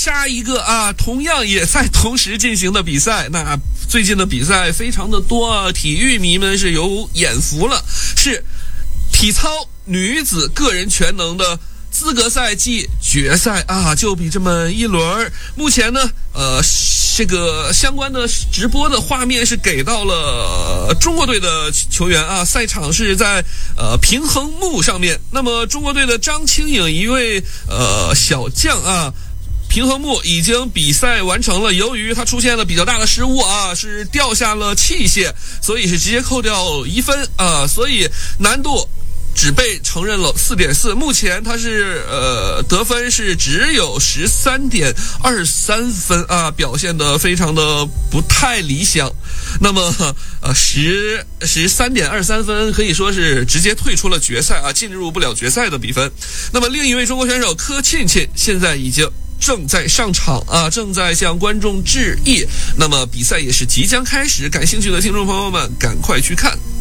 下一个啊，同样也在同时进行的比赛，那最近的比赛非常的多啊，体育迷们是有眼福了，是体操女子个人全能的资格赛暨决赛啊，就比这么一轮。目前呢，这个相关的直播的画面是给到了中国队的球员啊，赛场是在平衡木上面。那么中国队的张清颖一位小将啊，平衡木已经比赛完成了，由于他出现了比较大的失误啊，是掉下了器械，所以是直接扣掉1分啊，所以难度只被承认了4.4，目前他是得分是只有13.23分啊，表现得非常的不太理想。那么13.23分可以说是直接退出了决赛啊，进入不了决赛的比分。那么另一位中国选手柯沁沁现在已经正在上场啊，正在向观众致意。那么比赛也是即将开始，感兴趣的听众朋友们赶快去看。